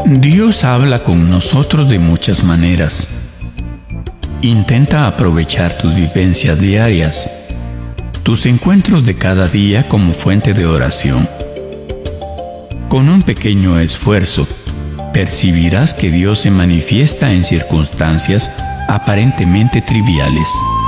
Dios habla con nosotros de muchas maneras. Intenta aprovechar tus vivencias diarias, tus encuentros de cada día como fuente de oración. Con un pequeño esfuerzo, percibirás que Dios se manifiesta en circunstancias aparentemente triviales.